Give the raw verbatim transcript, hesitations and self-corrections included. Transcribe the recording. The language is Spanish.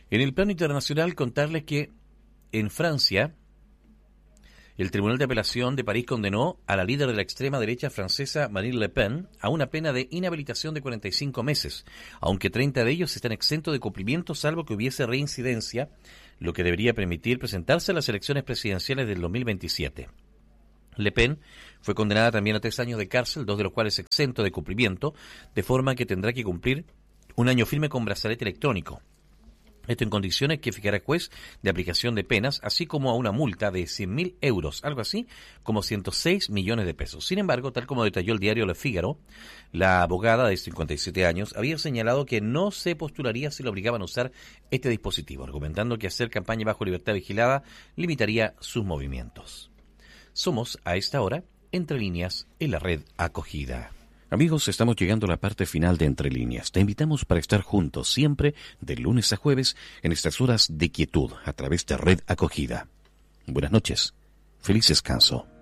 En el plano internacional, contarles que en Francia, el Tribunal de Apelación de París condenó a la líder de la extrema derecha francesa Marine Le Pen a una pena de inhabilitación de cuarenta y cinco meses, aunque treinta de ellos están exentos de cumplimiento salvo que hubiese reincidencia, lo que debería permitir presentarse a las elecciones presidenciales del dos mil veintisiete. Le Pen fue condenada también a tres años de cárcel, dos de los cuales exentos de cumplimiento, de forma que tendrá que cumplir un año firme con brazalete electrónico. Esto en condiciones que fijará el juez de aplicación de penas, así como a una multa de cien mil euros, algo así como ciento seis millones de pesos. Sin embargo, tal como detalló el diario Le Figaro, la abogada de cincuenta y siete años había señalado que no se postularía si le obligaban a usar este dispositivo, argumentando que hacer campaña bajo libertad vigilada limitaría sus movimientos. Somos, a esta hora, Entre Líneas en la red Acogida. Amigos, estamos llegando a la parte final de Entre Líneas. Te invitamos para estar juntos siempre, de lunes a jueves, en estas horas de quietud, a través de Red Acogida. Buenas noches. Feliz descanso.